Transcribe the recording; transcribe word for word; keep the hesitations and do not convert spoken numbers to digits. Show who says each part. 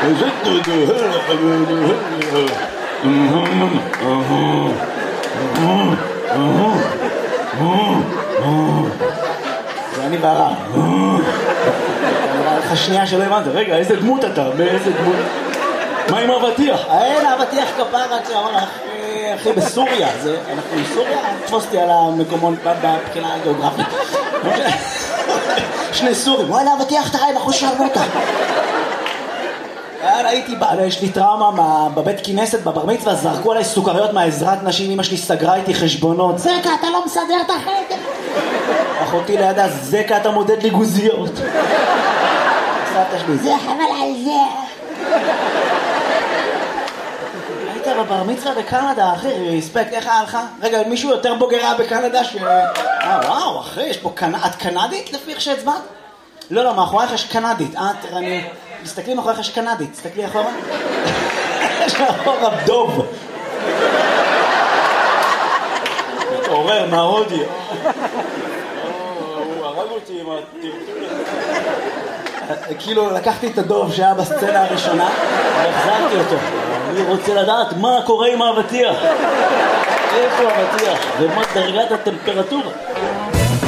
Speaker 1: זה אני והרב. נראה לך שנייה שלא הבנת, רגע, איזה דמות אתה? באיזה דמות? מה עם אבטיח? אין, אבטיח כפרה, אחי, בסוריה, אנחנו בסוריה, תפוס אותי על המקומון בבחינה הגיאוגרפית. שני סורים, וואלה, אבטיח תראה, אנחנו שרנו אותה. הייתי, יש לי טראומה בבית כנסת, בבר מצווה, זרקו עליי סוכריות מהעזרת נשים, אמא שלי סגרה איתי חשבונות. זקה, אתה לא מסדר את החדר. אחותי לידה, זקה, אתה מודד לי גוזיות. סבתא שלי, זה חבל על זה. היית בבר מצווה בקנדה, אחי, רספקט, איך היה לך? רגע, מישהו יותר בוגרה בקנדה ש... אה, וואו, אחי, יש פה קנ... את קנדית לפי איך שהצבעת? לא, לא, מאחורייך יש קנדית. אה, תראה, אני... תסתכלי מאחורייך יש קנדית, תסתכלי אחורה. יש מאחורה דוב. מתעורר מההודי. הוא הרג אותי עם הטרטול הזה. כאילו, לקחתי את הדוב שהיה בסצנה הראשונה, והחזרתי אותו. אני רוצה לדעת מה קורה עם האבטיח. איפה האבטיח? ומה דרגת הטמפרטורה?